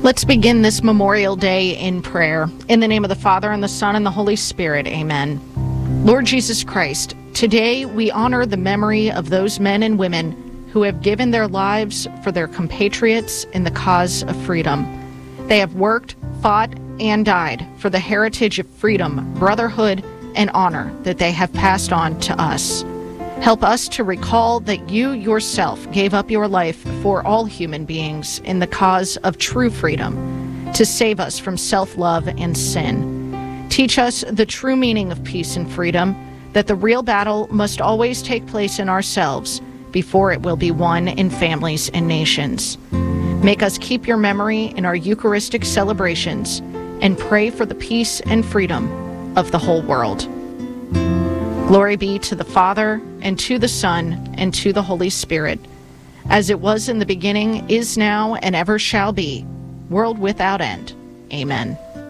Let's begin this Memorial Day in prayer. In the name of the Father, and the Son, and the Holy Spirit. Amen. Lord Jesus Christ, today we honor the memory of those men and women who have given their lives for their compatriots in the cause of freedom. They have worked, fought, and died for the heritage of freedom, brotherhood, and honor that they have passed on to us. Help us to recall that you yourself gave up your life for all human beings in the cause of true freedom, to save us from self-love and sin. Teach us the true meaning of peace and freedom, that the real battle must always take place in ourselves before it will be won in families and nations. Make us keep your memory in our Eucharistic celebrations and pray for the peace and freedom of the whole world. Glory be to the Father, and to the Son, and to the Holy Spirit, as it was in the beginning, is now, and ever shall be, world without end. Amen.